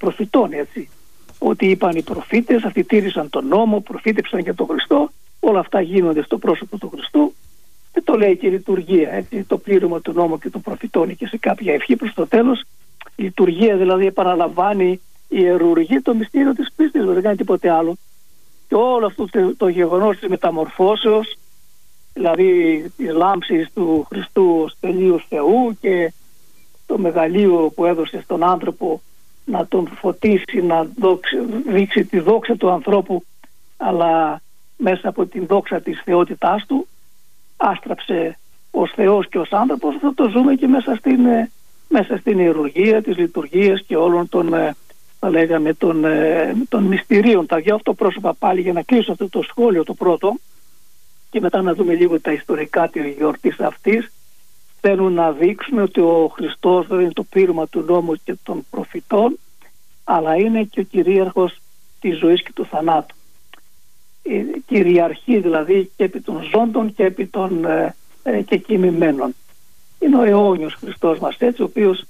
προφητών, έτσι. Ότι είπαν οι προφήτες, αυτοί τήρησαν τον νόμο, προφήτεψαν για τον Χριστό, όλα αυτά γίνονται στο πρόσωπο του Χριστού. Και το λέει και η λειτουργία, έτσι, το πλήρωμα του νόμου και των προφητών, και σε κάποια ευχή προς το τέλος. Η λειτουργία δηλαδή επαναλαμβάνει, ιερουργεί το μυστήριο της πίστης, δεν κάνει τίποτε άλλο. Και όλο αυτό το γεγονός της μεταμορφώσεως, δηλαδή της λάμψης του Χριστού ως τελείως Θεού και το μεγαλείο που έδωσε στον άνθρωπο να τον φωτίσει, να δείξει τη δόξα του ανθρώπου, αλλά μέσα από την δόξα της θεότητάς του άστραψε ως Θεός και ως άνθρωπος. Θα το ζούμε και μέσα στην ιερουργία της λειτουργίας και όλων των, θα λέγαμε, των μυστηρίων. Τα δυο πρόσωπα πάλι, για να κλείσω αυτό το σχόλιο το πρώτο και μετά να δούμε λίγο τα ιστορικά της γιορτής αυτής, θέλουν να δείξουν ότι ο Χριστός δεν είναι το πλήρωμα του νόμου και των προφητών, αλλά είναι και ο κυρίαρχος της ζωής και του θανάτου. Κυριαρχεί δηλαδή και επί των ζώντων και επί των και κοιμημένων. Είναι ο αιώνιος Χριστός μας, έτσι, ο οποίος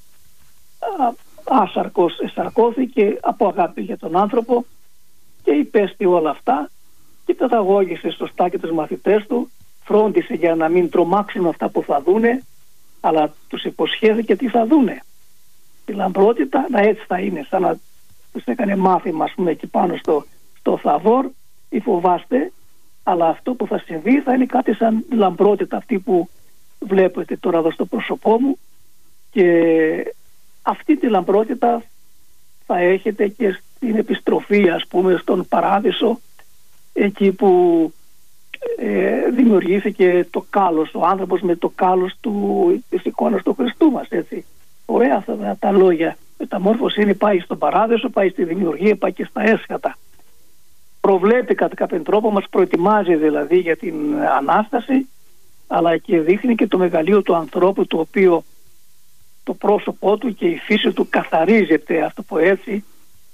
άσαρκος εσαρκώθηκε από αγάπη για τον άνθρωπο και υπέστη όλα αυτά και παιδαγώγησε σωστά και τους μαθητές του, φρόντισε για να μην τρομάξουν αυτά που θα δούνε, αλλά τους υποσχέθηκε τι θα δούνε. Η λαμπρότητα να έτσι θα είναι, σαν να τους έκανε μάθημα, ας πούμε, εκεί πάνω στο Θαβόρ, ή φοβάστε, αλλά αυτό που θα συμβεί θα είναι κάτι σαν λαμπρότητα αυτή που βλέπετε τώρα εδώ στο πρόσωπό μου, και αυτή τη λαμπρότητα θα έχετε και στην επιστροφή, ας πούμε, στον Παράδεισο, εκεί που δημιουργήθηκε το κάλος, ο άνθρωπος με το κάλος της εικόνας του Χριστού μας, έτσι. Ωραία αυτά τα λόγια. Μεταμόρφωση είναι, πάει στον Παράδεισο, πάει στη δημιουργία, πάει και στα έσχατα. Προβλέπει κατά κάποιον τρόπο, μας προετοιμάζει δηλαδή για την Ανάσταση, αλλά και δείχνει και το μεγαλείο του ανθρώπου, το οποίο το πρόσωπό του και η φύση του καθαρίζεται, αυτό που έτσι,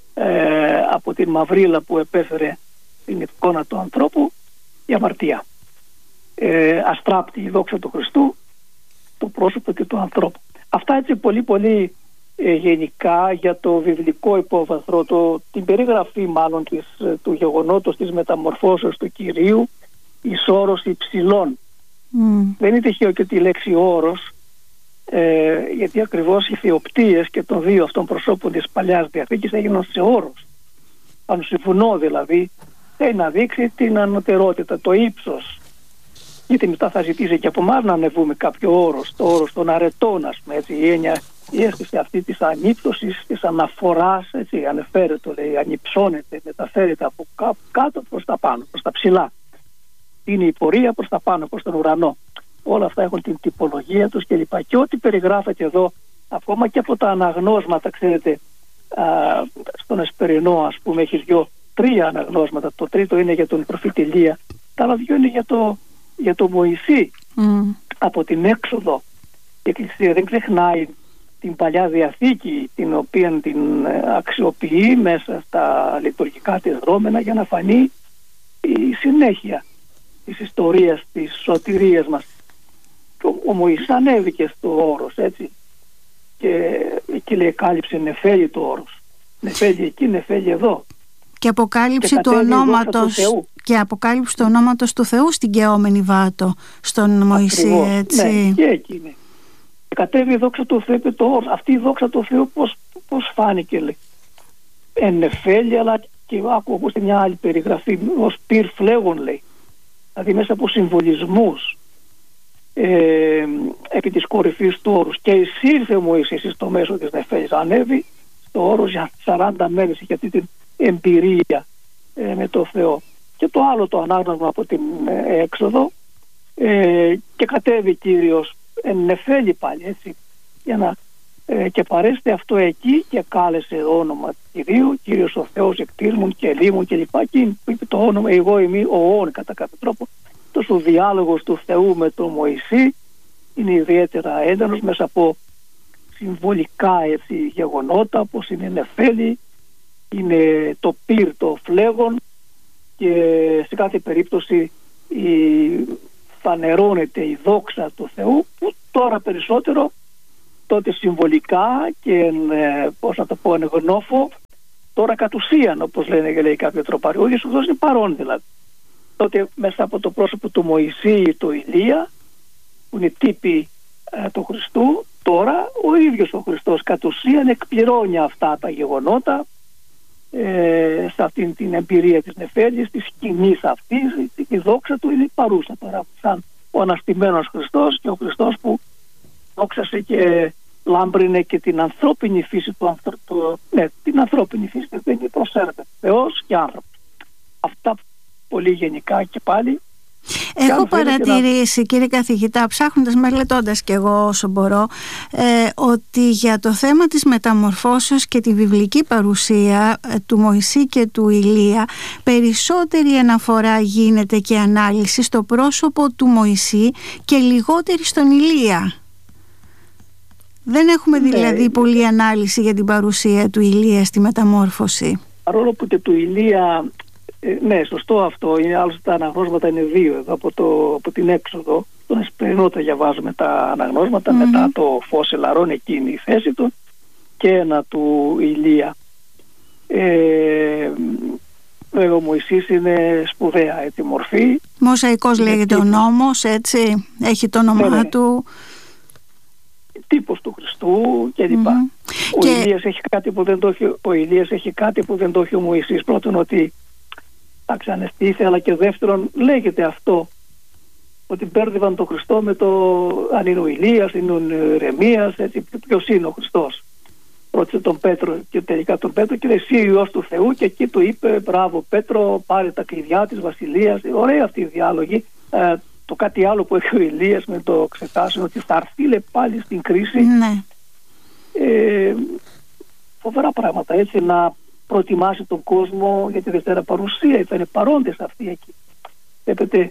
από την μαυρίλα που επέφερε την εικόνα του ανθρώπου, η αμαρτία. Αστράπτει η δόξα του Χριστού το πρόσωπο και του ανθρώπου. Αυτά έτσι πολύ πολύ γενικά για το βιβλικό υπόβαθρο, την περιγραφή μάλλον του γεγονότος της μεταμορφώσεως του Κυρίου εις όρος υψηλών. Δεν είναι τυχαίο και τη λέξη όρος, γιατί ακριβώς οι θεοπτίες και των δύο αυτών προσώπων της Παλιάς Διαθήκης έγιναν σε όρος. Πάνω σε βουνό δηλαδή, θέλει να δείξει την ανωτερότητα, το ύψος. Γιατί μετά θα ζητήσει και από εμάς να ανεβούμε κάποιο όρος, το όρος των αρετών, ας πούμε, έτσι, η έννοια, η αίσθηση αυτή της ανύψωσης, της αναφοράς, έτσι, ανεφέρετο, λέει, ανυψώνεται, μεταφέρεται από κάτω προς τα πάνω, προς τα ψηλά. Είναι η πορεία προς τα πάνω, προς τον ουρανό. Όλα αυτά έχουν την τυπολογία τους κλπ. Και ό,τι περιγράφεται εδώ, ακόμα και από τα αναγνώσματα, ξέρετε, στον Εσπερινό, ας πούμε, έχει τρία αναγνώσματα. Το τρίτο είναι για τον προφήτη Ηλία, τα άλλα δύο είναι για το Μωυσή. Από την έξοδο η Εκκλησία δεν ξεχνάει την Παλιά Διαθήκη, την οποία την αξιοποιεί μέσα στα λειτουργικά της δρόμενα για να φανεί η συνέχεια της ιστορίας της σωτηρίας μας. Ο Μωυσής ανέβηκε στο όρος, έτσι, και εκεί λέει κάλυψε νεφέλη το όρος, νεφέλη εκεί, νεφέλη εδώ, και αποκάλυψη του ονόματος του Θεού στην καιόμενη Βάτο στον Μωυσή, έτσι. Ναι, και εκεί είναι. Κατέβει η δόξα του Θεού, το όρος. Αυτή η δόξα του Θεού πώς φάνηκε, λέει. Νεφέλη, αλλά και ακούστε μια άλλη περιγραφή, ως πυρ φλέγων, λέει. Δηλαδή μέσα από συμβολισμούς επί της κορυφής του όρους. Και εισήλθε ο Μωυσής στο μέσο της νεφέλης, ανέβη στο όρος για 40 μέρες για αυτή την εμπειρία με το Θεό. Και το άλλο το ανάγνωσμα από την έξοδο, και κατέβη Κύριος εν νεφέλη πάλι, έτσι, για να και παρέστη αυτό εκεί, και κάλεσε όνομα του Κυρίου, Κύριος ο Θεός εκτήρμουν και ελίμουν και λοιπά, και είπε το όνομα εγώ είμαι ο όν, κατά κάποιο τρόπο. Τόσο ο διάλογος του Θεού με τον Μωυσή είναι ιδιαίτερα έντονος μέσα από συμβολικά, έτσι, γεγονότα, όπως είναι νεφέλη, είναι το πυρ, το φλέγον, και σε κάθε περίπτωση φανερώνεται η δόξα του Θεού, που τώρα περισσότερο, τότε συμβολικά και πώς να το πω, εν γνώφο, τώρα κατ' ουσίαν, όπως λένε και λέει κάποιο τροπάριο, ο ίδιος ο Χριστός είναι παρόν δηλαδή. Τότε μέσα από το πρόσωπο του Μωυσή, του Ηλία, που είναι τύποι του Χριστού, τώρα ο ίδιος ο Χριστός κατ' ουσίαν εκπληρώνει αυτά τα γεγονότα σε αυτήν την εμπειρία της νεφέλης, της σκηνής αυτής. Η δόξα του είναι παρούσα τώρα, σαν ο αναστημένος Χριστός και ο Χριστός που δόξασε και λάμπρινε και την ανθρώπινη φύση του ανθρώπου. Ναι, την ανθρώπινη φύση που δεν προσέρχεται, Θεός και άνθρωπος. Αυτά πολύ γενικά και πάλι. Έχω παρατηρήσει, κύριε καθηγητά, ψάχνοντας, μελετώντας κι εγώ όσο μπορώ, ότι για το θέμα της μεταμορφώσεως και τη βιβλική παρουσία του Μωυσή και του Ηλία, περισσότερη αναφορά γίνεται και ανάλυση στο πρόσωπο του Μωυσή και λιγότερη στον Ηλία. Δεν έχουμε δηλαδή πολλή ανάλυση για την παρουσία του Ηλία στη μεταμόρφωση. Παρόλο που και του Ηλία, ναι, σωστό αυτό, είναι, άλλωστε τα αναγνώσματα είναι δύο εδώ από την έξοδο. Τον Εσπερινό τα διαβάζουμε τα αναγνώσματα, μετά το φως ελαρών, εκείνη η θέση του, και ένα του Ηλία. Βέβαια ο Μωυσής είναι σπουδαία έτσι, μορφή. Μοσαϊκός λέγεται ο νόμος, έτσι, έχει το όνομά του. Τύπος του Χριστού κλπ. Ο Ηλίας έχει κάτι που δεν το έχει, ο Μωυσής. Πρώτον ότι θα ξαναισθήθη, αλλά και δεύτερον λέγεται αυτό, ότι μπέρδευαν τον Χριστό με το αν είναι ο Ηλίας, είναι ο Ιερεμίας, έτσι, ποιος είναι ο Χριστός. Ρώτησε τον Πέτρο και τελικά τον Πέτρο και λέει εσύ Υιός του Θεού, και εκεί του είπε μπράβο Πέτρο, πάρε τα κλειδιά της βασιλείας. Ωραία αυτή η διάλογη. Το κάτι άλλο που έχει ο Ηλίας, με το ξεχάσουν, ότι θα έρθει πάλι στην κρίση. Ναι. Φοβερά πράγματα, έτσι, να προετοιμάσει τον κόσμο για τη Δευτέρα παρουσία. Θα είναι παρόντες αυτοί εκεί. Βλέπετε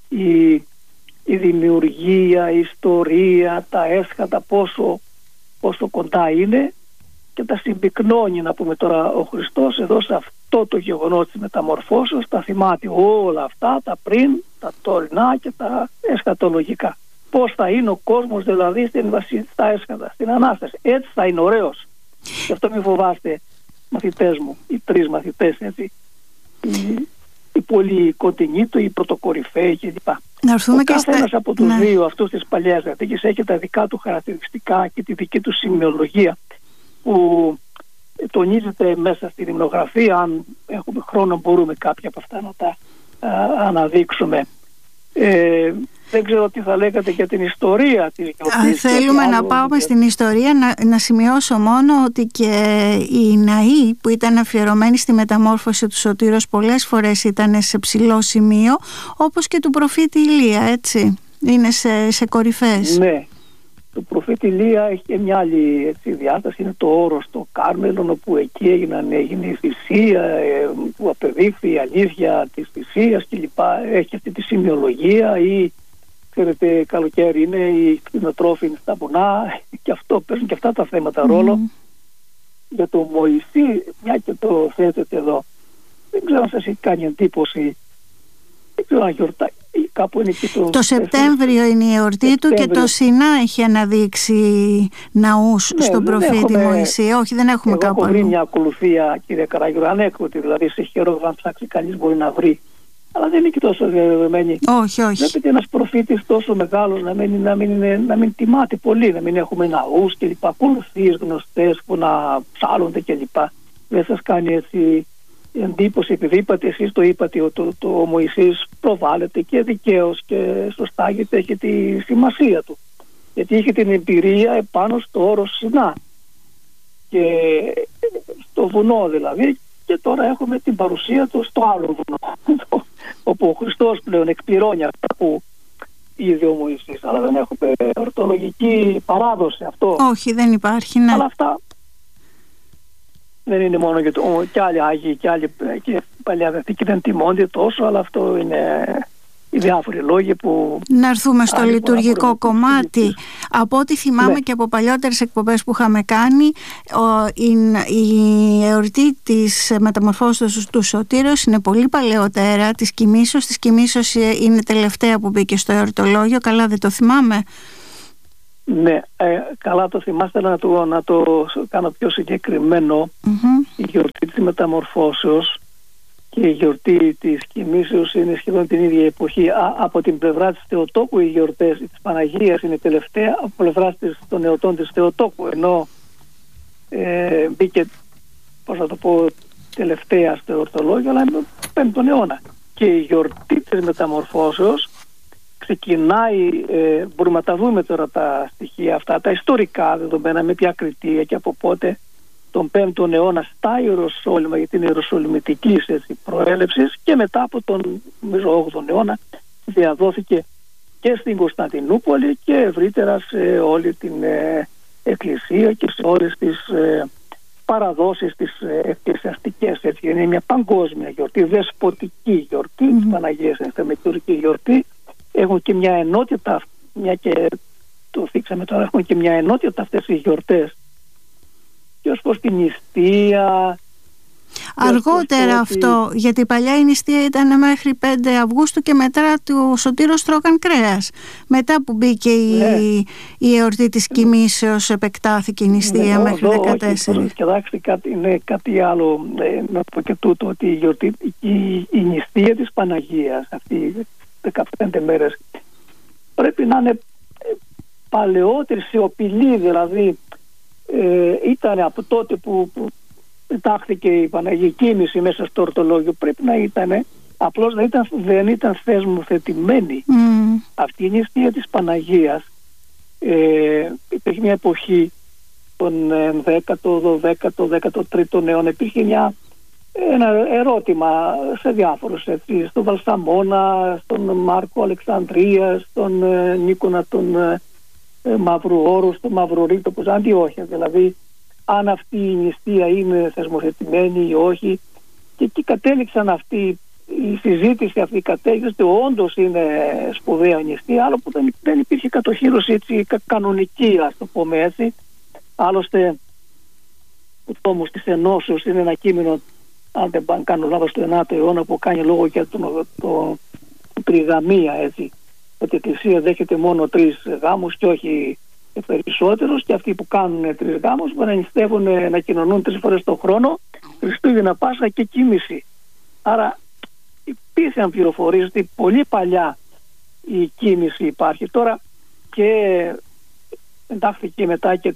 η δημιουργία, η ιστορία, τα έσχατα πόσο κοντά είναι, και τα συμπυκνώνει, να πούμε τώρα, ο Χριστός εδώ σε αυτό το γεγονός της μεταμορφώσεως. Τα θυμάται όλα αυτά, τα πριν, τα τωρινά και τα εσχατολογικά. Πώς θα είναι ο κόσμος δηλαδή στα έσχατα, στην Ανάσταση. Έτσι θα είναι ωραίος. Γι' αυτό μην φοβάστε, μαθητές μου, οι τρεις μαθητές, έτσι, οι πολύ κοντινοί του, οι πρωτοκορυφαίοι κλπ. Ο καθένας από τους δύο αυτούς της Παλαιάς Διαθήκης έχει τα δικά του χαρακτηριστικά και τη δική του σημειολογία, που τονίζεται μέσα στη υμνογραφία. Αν έχουμε χρόνο μπορούμε κάποια από αυτά να τα αναδείξουμε. Δεν ξέρω τι θα λέγατε για την ιστορία. Θέλουμε να πάμε στην ιστορία. Να σημειώσω μόνο ότι και οι ναοί που ήταν αφιερωμένοι στη μεταμόρφωση του Σωτήρος πολλές φορές ήταν σε ψηλό σημείο, όπως και του προφήτη Ηλία, έτσι. Είναι σε κορυφές. Ναι. Το προφήτη Ηλία έχει και μια άλλη έτσι, διάσταση, είναι το όρος στο Κάρμελον, όπου εκεί έγινε η θυσία, που απεδείχθη η αλήθεια της θυσίας κλπ. Έχει αυτή τη σημειολογία, ή ξέρετε καλοκαίρι είναι οι κτηνοτρόφοι στα βουνά, και αυτό παίζουν και αυτά τα θέματα ρόλο. Για το Μωυσή, μια και το θέτετε εδώ, δεν ξέρω αν σας έχει κάνει εντύπωση, δεν ξέρω αν γιορτάει. Το Σεπτέμβριο είναι η εορτή του και το Σινά έχει αναδείξει ναούς στον προφήτη Μωυσή. Όχι, δεν έχουμε κάπου αλλού. Έχω βρει μια ακολουθία, κύριε Καράγιου, ανέκδοτη, δηλαδή σε χειρόγραφο, αν ψάξει κανείς μπορεί να βρει, αλλά δεν είναι και τόσο διαδεδομένη. Όχι. Βλέπετε ένας προφήτης τόσο μεγάλος να μην τιμάται πολύ, να μην έχουμε ναούς κλπ. Ακολουθίες γνωστές που να ψάλλονται κλπ. Δεν σας κάνει έτσι εντύπωση, επειδή είπατε, εσείς το είπατε, ο Μωυσής προβάλλεται και δικαίως και σωστά, γιατί έχει τη σημασία του, γιατί είχε την εμπειρία επάνω στο όρος Σινά και στο βουνό δηλαδή, και τώρα έχουμε την παρουσία του στο άλλο βουνό όπου ο Χριστός πλέον εκπληρώνει αυτά που είδε ο Μωυσής, αλλά δεν έχουμε ορθολογική παράδοση αυτό. Όχι, δεν υπάρχει, ναι. Αλλά αυτά δεν είναι μόνο για και άλλοι Άγιοι και άλλοι και Παλαιά Διαθήκη δεν τιμώνται τόσο, αλλά αυτό είναι οι διάφοροι λόγοι που... Να έρθουμε στο λειτουργικό κομμάτι. Από ό,τι θυμάμαι και από παλιότερες εκπομπές που είχαμε κάνει, η εορτή της μεταμορφώσεως του Σωτήρος είναι πολύ παλαιότερα της Κοιμήσεως. Της Κοιμήσεως είναι τελευταία που μπήκε στο εορτολόγιο. Καλά δεν το θυμάμαι? Ναι, καλά το θυμάστε, να το κάνω πιο συγκεκριμένο. Η γιορτή της Μεταμορφώσεως και η γιορτή της Κοιμήσεως είναι σχεδόν την ίδια εποχή. Από την πλευρά της Θεοτόκου οι γιορτές της Παναγίας είναι τελευταία, από πλευρά των εορτών της Θεοτόκου, ενώ μπήκε, πώς να το πω, τελευταία στο εορτολόγιο, αλλά είναι 5ο αιώνα. Και η γιορτή της Μεταμορφώσεως ξεκινάει, μπορούμε να τα δούμε τώρα τα στοιχεία αυτά, τα ιστορικά δεδομένα, με ποια κριτήρια και από πότε, τον 5ο αιώνα στα Ιεροσόλυμα, για την ιεροσολυμητική προέλευση, και μετά από τον 8ο αιώνα διαδόθηκε και στην Κωνσταντινούπολη και ευρύτερα σε όλη την Εκκλησία και σε όλες τις παραδόσεις τις εκκλησιαστικές. Έτσι, είναι μια παγκόσμια γιορτή, δεσποτική γιορτή της Παναγίας, είναι θεμετουργική γιορτή. Έχουν και μια ενότητα, μια και το θίξαμε τώρα, έχουν και μια ενότητα αυτές οι γιορτές και ως προς την νηστεία. Αργότερα αυτό, γιατί παλιά η νηστεία ήταν μέχρι 5 Αυγούστου και μετά του Σωτήρος τρώγαν κρέας. Μετά που μπήκε η εορτή της Κοιμήσεως, επεκτάθηκε η νηστεία μέχρι 14. Κοιτάξτε, είναι κάτι άλλο, να πω και τούτο, ότι η νηστεία της Παναγίας, αυτή οι 15 μέρες, πρέπει να είναι παλαιότερη, σιωπηλή, δηλαδή ήταν από τότε που τάχθηκε η Παναγία Κοίμηση μέσα στο ορτολόγιο, πρέπει να ήταν, απλώς δεν ήταν θεσμοθετημένη. Αυτή η νηστεία της Παναγίας, υπήρχε μια εποχή τον 10ο, 12ο, 13ο αιώνα, υπήρχε ένα ερώτημα σε διάφορους, έτσι, στον Βαλσαμώνα, στον Μάρκο Αλεξανδρίας, στον Νίκονα τον Μαυροόρου, στον Μαυρορίτο, πως Αντιόχεια, δηλαδή αν αυτή η νηστεία είναι θεσμοθετημένη ή όχι, και εκεί κατέληξαν αυτή η συζήτηση, αυτή η κατέληξη ότι όντως είναι σπουδαία νηστεία, άλλο που δεν υπήρχε κατοχύρωση, έτσι, κανονική, ας το πούμε έτσι. Άλλωστε ο τόμος της Ενώσεως είναι ένα κείμενο, αν δεν κάνω λάθος, στο 9ο αιώνα, που κάνει λόγο για το τριγαμία, έτσι, ότι η Εκκλησία δέχεται μόνο 3 γάμους και όχι περισσότερους, και αυτοί που κάνουν 3 γάμους μπορεί να νηστεύουν, να κοινωνούν 3 φορές το χρόνο, Χριστούγεννα, Πάσχα και Κοίμηση. Άρα υπήρχαν πληροφορίες ότι πολύ παλιά η Κοίμηση υπάρχει. Τώρα και εντάχθηκε μετά και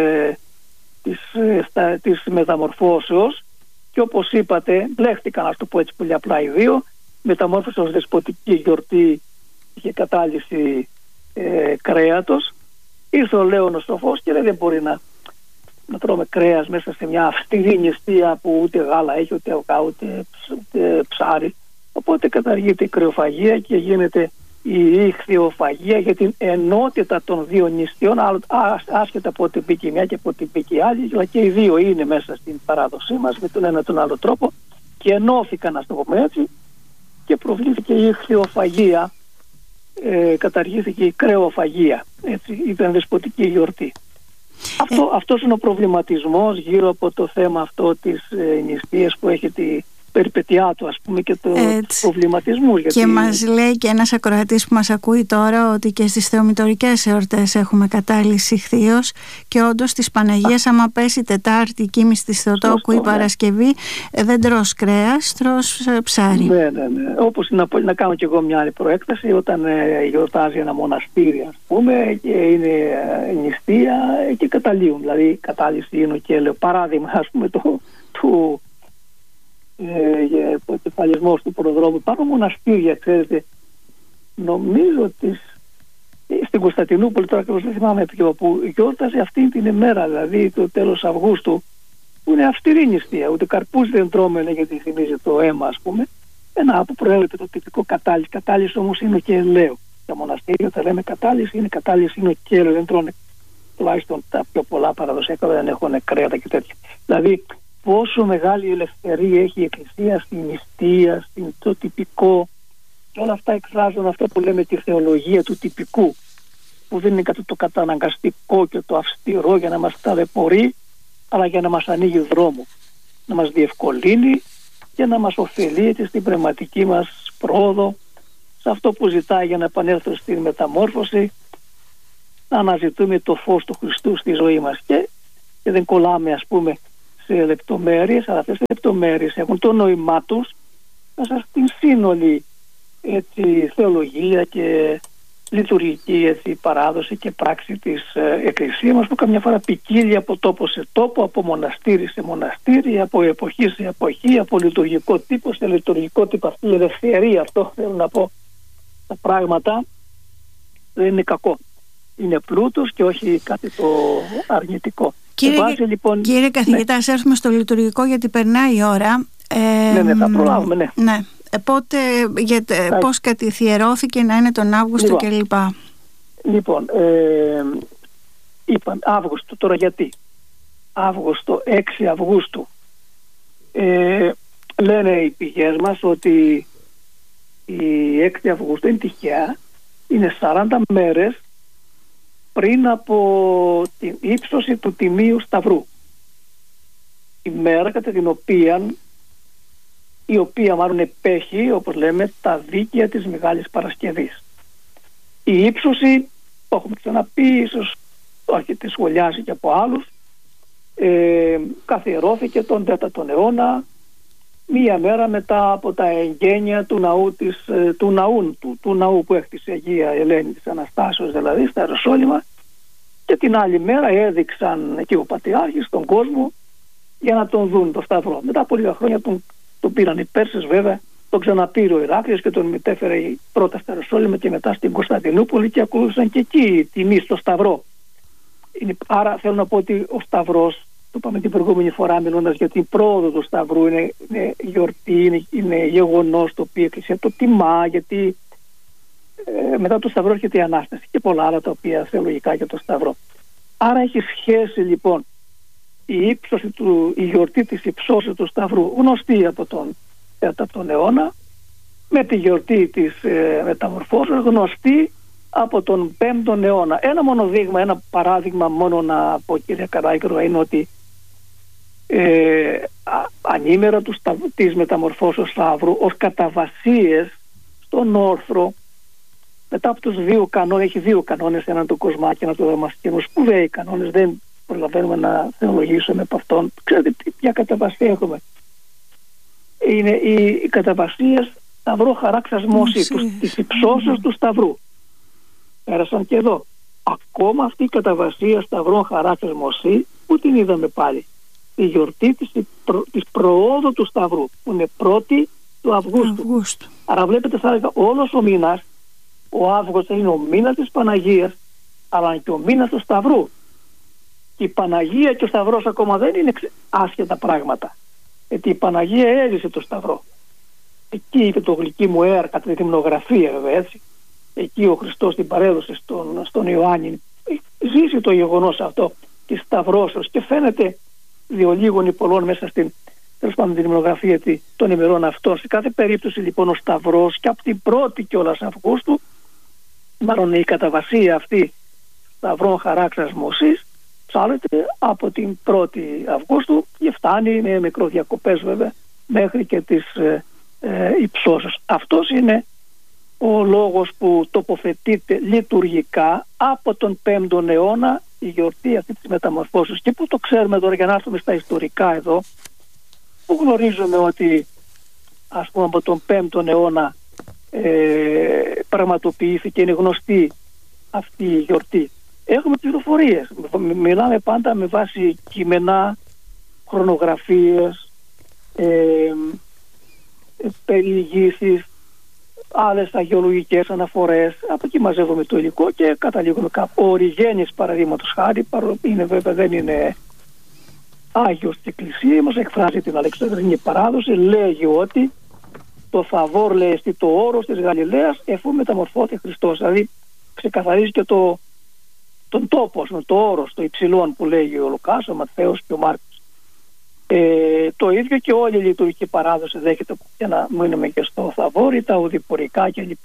της Μεταμορφώσεως, και όπως είπατε μπλέχτηκαν, ας το πω έτσι πολύ απλά, οι δύο. Μεταμόρφωση ως δεσποτική γιορτή, είχε κατάλυση κρέατος. Ήρθε ο Λέωνος Σοφός και λέει δεν μπορεί να τρώμε κρέας μέσα σε μια αυστηρή νηστεία που ούτε γάλα έχει, ούτε αυγά, ούτε ψάρι. Οπότε καταργείται η κρεοφαγία και γίνεται η ιχθυοφαγία για την ενότητα των δύο νηστείων, άσχετα από ό,τι μπήκε η μια και από ό,τι μπήκε η άλλη, αλλά και οι δύο είναι μέσα στην παράδοσή μας με τον ένα τον άλλο τρόπο, και ενώθηκαν, να το πούμε έτσι, και προβλήθηκε η ιχθυοφαγία, καταργήθηκε η κρεοφαγία. Έτσι, ήταν δεσποτική γιορτή. Αυτός είναι ο προβληματισμός γύρω από το θέμα αυτό της νηστείας, που έχει τη περιπετειά του, ας πούμε, και το προβληματισμού. Γιατί... Και μας λέει και ένας ακροατής που μας ακούει τώρα ότι και στις θεομητορικές εορτές έχουμε κατάλυση χθείως, και όντως της Παναγίας, άμα πέσει Τετάρτη η Κοίμηση της Θεοτόκου ή Παρασκευή, δεν τρως κρέας, τρως ψάρι. Ναι. Όπως να κάνω και εγώ μια άλλη προέκταση, όταν γιορτάζει ένα μοναστήρι, ας πούμε, και είναι νηστεία, και καταλύουν. Δηλαδή κατάλυση είναι και λέω παράδειγμα, ας πούμε, του ο κεφαλισμός του προδρόμου. Υπάρχουν μοναστήρια, ξέρετε, νομίζω ότι στην Κωνσταντινούπολη, τώρα ακριβώς δεν θυμάμαι ποιο, που γιόρταζε αυτή την ημέρα, δηλαδή το τέλος Αυγούστου, που είναι αυστηρή νηστεία, ούτε καρπούς δεν τρώμε, γιατί θυμίζει το αίμα, ας πούμε. Ένα από προέρχεται το τυπικό κατάλυση. Κατάλυση όμως είναι και ελαίο. Τα μοναστήρια, θα λέμε κατάλυση είναι και ελαίο, δεν τρώνε, τουλάχιστον τα πιο πολλά παραδοσιακά δεν έχουν κρέατα και τέτοια. Δηλαδή πόσο μεγάλη ελευθερία έχει η Εκκλησία στην νηστεία, στο τυπικό, και όλα αυτά εκφράζουν αυτό που λέμε τη θεολογία του τυπικού, που δεν είναι το καταναγκαστικό και το αυστηρό για να μας ταλαιπωρεί, αλλά για να μας ανοίγει δρόμο, να μας διευκολύνει και να μας ωφελεί στην πνευματική μας πρόοδο, σε αυτό που ζητάει για να επανέλθω στην μεταμόρφωση, να αναζητούμε το φως του Χριστού στη ζωή μας, και δεν κολλάμε, ας πούμε, σε λεπτομέρειες, αλλά αυτές οι λεπτομέρειες έχουν το νόημά τους μέσα στην σύνολη θεολογία και λειτουργική παράδοση και πράξη της Εκκλησίας μας, που καμιά φορά ποικίλει από τόπο σε τόπο, από μοναστήρι σε μοναστήρι, από εποχή σε εποχή, από λειτουργικό τύπο σε λειτουργικό τύπο. Αυτή η ελευθερία, αυτό θέλω να πω, τα πράγματα δεν είναι κακό. Είναι πλούτος και όχι κάτι το αρνητικό. Κύριε καθηγητά, ας έρθουμε στο λειτουργικό, γιατί περνάει η ώρα. Ναι, θα προλάβουμε, ναι. Πότε, πώς κατηθιερώθηκε να είναι τον Αύγουστο κλπ. Λοιπόν, είπαν Αύγουστο, τώρα γιατί Αύγουστο, 6 Αυγούστου, λένε οι πηγές μας ότι η 6 Αυγούστου είναι τυχαία, είναι 40 μέρες πριν από την ύψωση του Τιμίου Σταυρού, η μέρα κατά την οποία μάλλον επέχει, όπως λέμε, τα δίκαια της Μεγάλης Παρασκευής. Η ύψωση, το έχουμε ξαναπεί, ίσως το έχετε σχολιάσει και από άλλους, καθιερώθηκε τον 4ο αιώνα, μία μέρα μετά από τα εγγένεια του ναού που έκτισε η Αγία Ελένη της Αναστάσεως, δηλαδή στα Ιεροσόλυμα, και την άλλη μέρα έδειξαν εκεί ο Πατριάρχης στον κόσμο για να τον δουν το Σταυρό. Μετά από λίγα χρόνια τον πήραν οι Πέρσες, βέβαια, τον ξαναπήρε ο Ηράκλειος και τον μετέφερε πρώτα στα Ιεροσόλυμα και μετά στην Κωνσταντινούπολη και ακολούθησαν και εκεί τιμή στο Σταυρό. Άρα θέλω να πω ότι ο Σταυρός, το είπαμε την προηγούμενη φορά μιλώντας για την πρόοδο του Σταυρού, είναι γιορτή, είναι γεγονός το οποίο η Εκκλησία το τιμά, γιατί μετά το Σταυρό έρχεται η Ανάσταση και πολλά άλλα τα οποία θεολογικά για το Σταυρό. Άρα έχει σχέση λοιπόν η γιορτή της υψώσεως του Σταυρού, γνωστή από τον 4ο αιώνα, με τη γιορτή της μεταμορφώσεως, γνωστή από τον 5ο αιώνα. Ένα μόνο δείγμα, ένα παράδειγμα μόνο να πω, κύριε Καράκηρο, είναι ότι ανήμερα της μεταμορφώσεως Σταύρου ως καταβασίες στον όρθρο, μετά από τους 2 κανόνες, έχει 2 κανόνες, έναν του Κοσμάκη, έναν του Δαμασκηνού, σπουδαίοι κανόνες, δεν προλαβαίνουμε να θεολογήσουμε από αυτόν. Ξέρετε ποια καταβασία έχουμε? Είναι η καταβασία Σταυρό χαράξασμόση της υψώσεως του Σταυρού. Πέρασαν και εδώ. Ακόμα αυτή η καταβασία Σταυρό χαράξασμόση, που την είδαμε πάλι? Η γιορτή της προόδου του Σταυρού, που είναι 1η του Αυγούστου. Άρα βλέπετε, θα έλεγα, όλος ο μήνας, ο Αύγουστος είναι ο μήνας της Παναγίας, αλλά και ο μήνας του Σταυρού. Και η Παναγία και ο Σταυρός ακόμα δεν είναι άσχετα πράγματα. Γιατί η Παναγία έζησε το Σταυρό. Εκεί είπε το γλυκί μου έαρ, κατά τη δημνογραφία βέβαια, έτσι. Εκεί ο Χριστός την παρέδωσε στον Ιωάννη. Ζήσει το γεγονός αυτό της Σταυρώσεως και φαίνεται διολίγων ή πολλών μέσα στην, τέλος πάντων, την δημνογραφία των ημερών αυτών. Σε κάθε περίπτωση λοιπόν ο Σταυρός και από την 1η κιόλας Αυγούστου, μάλλον η καταβασία αυτή Σταυρών χαράξασμοσης, ψάλλεται από την 1η Αυγούστου και φτάνει με μικροδιακοπές βέβαια μέχρι και τις υψώσεως. Αυτός είναι ο λόγος που τοποθετείται λειτουργικά από τον 5ο αιώνα η γιορτή αυτή της μεταμορφώσεως. Και που το ξέρουμε τώρα, για να έρθουμε στα ιστορικά εδώ, που γνωρίζουμε ότι ας πούμε από τον 5ο αιώνα πραγματοποιήθηκε, είναι γνωστή αυτή η γιορτή. Έχουμε πληροφορίες, μιλάμε πάντα με βάση κείμενα, χρονογραφίες, περιηγήσεις, άλλες αγιολογικές αναφορές. Από εκεί μαζεύουμε το υλικό και καταλήγουμε κάπου. Ο Οριγένης, παραδείγματος χάρη, είναι βέβαια, δεν είναι Άγιος της Εκκλησίας μας, εκφράζει την Αλεξανδρινή παράδοση, λέγει ότι το Θαβόρ, λέει, το όρος της Γαλιλαίας εφού μεταμορφώθηκε Χριστός. Δηλαδή ξεκαθαρίζει και τον τόπο, το όρος, το υψηλόν που λέγει ο Λουκάς, ο Ματθαίος και ο Μάρκος. Το ίδιο και όλη η λειτουργική παράδοση δέχεται, για να μείνουμε και στο Θαβόρι, τα οδηπορικά κλπ.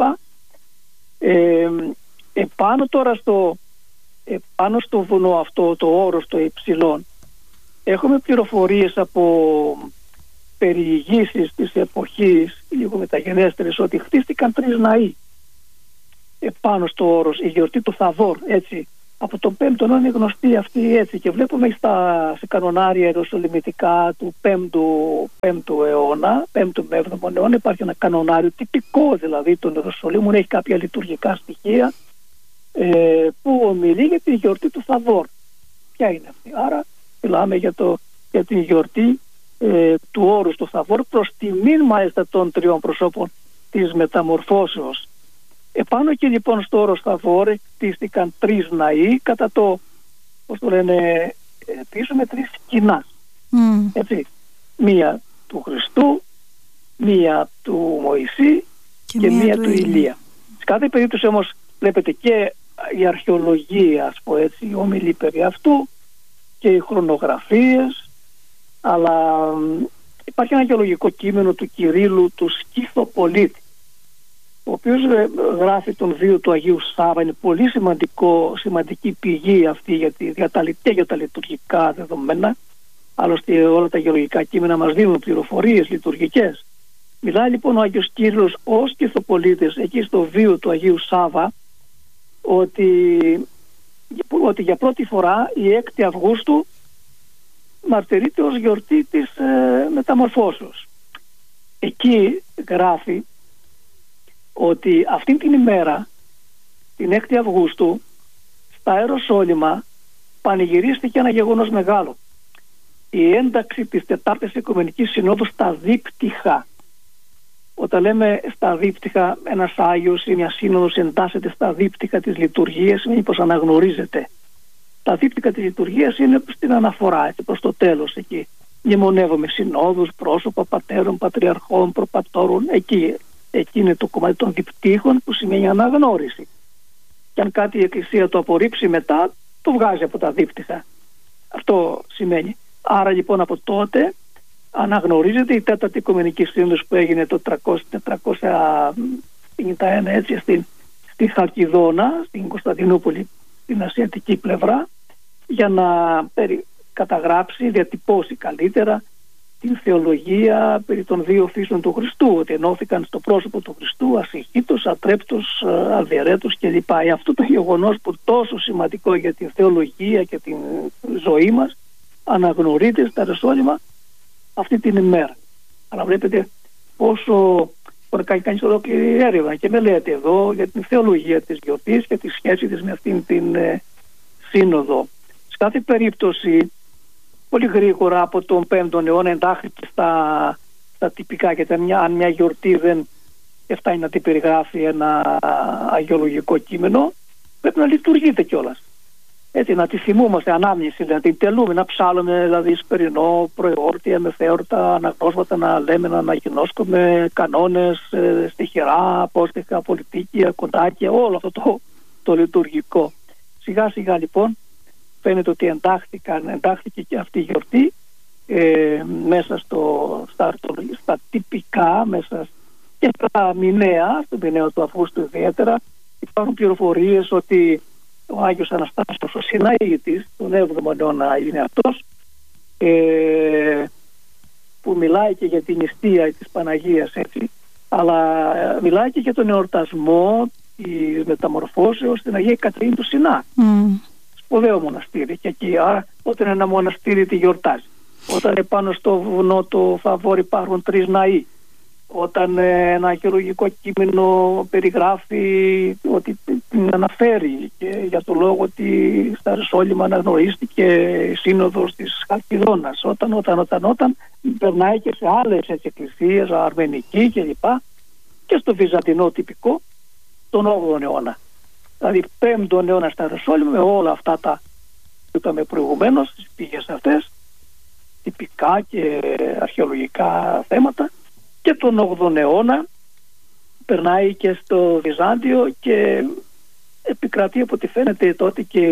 Επάνω τώρα επάνω στο βουνό αυτό, το όρος, το υψηλόν, έχουμε πληροφορίες από περιηγήσεις της εποχής λίγο μεταγενέστερες ότι χτίστηκαν 3 ναοί επάνω στο όρος, η γιορτή του Θαβόρ, έτσι από τον 5ο αιώνα είναι γνωστή αυτή έτσι, και βλέπουμε σε κανονάρια ιεροσολυμητικά του 5ου αιώνα, 5ου με 7ου αιώνα, υπάρχει ένα κανονάριο τυπικό δηλαδή των Ιεροσολύμων, έχει κάποια λειτουργικά στοιχεία που ομιλεί για την γιορτή του Θαβόρ. Ποια είναι αυτή? Άρα μιλάμε για την γιορτή του όρους του Θαβόρ, προς τιμήν μάλιστα των τριών προσώπων της μεταμορφώσεως. Επάνω και λοιπόν στο όρος Θαβόρ χτίστηκαν 3 ναοί κατά το, πώς το λένε, πίσω με 3 σκηνάς. Έτσι, μία του Χριστού, μία του Μωυσή και μία του Ηλία. Σε κάθε περίπτωση όμως βλέπετε και η αρχαιολογία, ας πω έτσι, ομιλεί περί αυτού και οι χρονογραφίες, αλλά υπάρχει ένα γεωλογικό κείμενο του Κυρίλλου του Σκυθοπολίτη, ο οποίος γράφει τον βίο του Αγίου Σάββα. Είναι πολύ σημαντική πηγή αυτή για τα λειτουργικά δεδομένα. Άλλωστε όλα τα γεωλογικά κείμενα μας δίνουν πληροφορίες λειτουργικές. Μιλάει λοιπόν ο Άγιος Κύριλλος ως Σκυθοπολίτης εκεί στο βίο του Αγίου Σάββα ότι για πρώτη φορά η 6η Αυγούστου μαρτυρείται ως γιορτή της μεταμορφώσεως. Εκεί γράφει ότι αυτήν την ημέρα, την 6η Αυγούστου, στα Ιεροσόλυμα πανηγυρίστηκε ένα γεγονός μεγάλο. Η ένταξη της 4ης Οικουμενικής Συνόδου στα δίπτυχα. Όταν λέμε στα δίπτυχα, ένας Άγιος ή μια σύνοδος εντάσσεται στα δίπτυχα της λειτουργίας, σημαίνει πως αναγνωρίζεται. Τα δίπτυχα της λειτουργίας είναι στην αναφορά, έτσι, προς το τέλος εκεί. Μνημονεύουμε συνόδους, πρόσωπα, πατέρων, πατριαρχών, προπατώρων, εκεί είναι το κομμάτι των διπτύχων που σημαίνει αναγνώριση. Και αν κάτι η Εκκλησία το απορρίψει μετά, το βγάζει από τα δίπτυχα. Αυτό σημαίνει. Άρα λοιπόν από τότε αναγνωρίζεται η 4η Οικουμενική Σύνοδος που έγινε το 451 έτσι στη Χαλκιδόνα, στην Κωνσταντινούπολη, στην ασιατική πλευρά, για να καταγράψει, διατυπώσει καλύτερα την θεολογία περί των 2 φύσεων του Χριστού, ότι ενώθηκαν στο πρόσωπο του Χριστού ασυχήτως, ατρέπτος, αδιαιρέτος κλπ. Αυτό το γεγονός που τόσο σημαντικό για την θεολογία και την ζωή μας αναγνωρίζεται στα Ιεροσόλυμα αυτή την ημέρα. Αλλά βλέπετε πόσο μπορεί να κάνει κανείς ολόκληρη έρευνα και μελέτη εδώ για την θεολογία της γιορτής και τη σχέση της με αυτήν την σύνοδο. Σε κάθε περίπτωση πολύ γρήγορα από τον 5ο αιώνα εντάχθηκε στα τυπικά, γιατί αν μια γιορτή δεν φτάνει να την περιγράφει ένα αγιολογικό κείμενο, πρέπει να λειτουργείται κιόλας. Έτσι, να τη θυμούμαστε, ανάμνηση, να την τελούμε, να ψάλλουμε, δηλαδή σπερινό, προεόρτια, μεθέωρτα, αναγνώσματα, να λέμε, να αναγνώσκουμε κανόνες, στοιχερά, απόστοιχα, πολιτίκια, κοντάκια, όλο αυτό το λειτουργικό. Σιγά σιγά λοιπόν φαίνεται ότι εντάχθηκε και αυτή η γιορτή μέσα στα τυπικά, μέσα και στα μηνέα, στον μηναίο του Αυγούστου ιδιαίτερα. Υπάρχουν πληροφορίες ότι ο Άγιος Αναστάσιος ο Συναήτης, τον 7ο αιώνα είναι αυτός, που μιλάει και για την νηστεία της Παναγίας, έτσι, αλλά μιλάει και για τον εορτασμό της μεταμορφώσεως στην Αγία Κατρίνη του Σινά. Σπουδαίο μοναστήρι, και εκεί όταν ένα μοναστήρι τη γιορτάζει, όταν πάνω στο βουνό το Θαβόρ υπάρχουν 3 ναοί, όταν ένα αρχαιολογικό κείμενο περιγράφει, ότι την αναφέρει και για το λόγο ότι στα Ιεροσόλυμα αναγνωρίστηκε η σύνοδος της Χαλκιδόνας, όταν περνάει και σε άλλες εκκλησίες, αρμενική κλπ, και στο βυζαντινό τυπικό τον 8ο αιώνα. Δηλαδή 5ο αιώνα στα Ιεροσόλυμα, με όλα αυτά τα που είπαμε προηγουμένως, τις πηγές αυτές, τυπικά και αρχαιολογικά θέματα, και τον 8ο αιώνα περνάει και στο Βυζάντιο και επικρατεί από ό,τι φαίνεται τότε και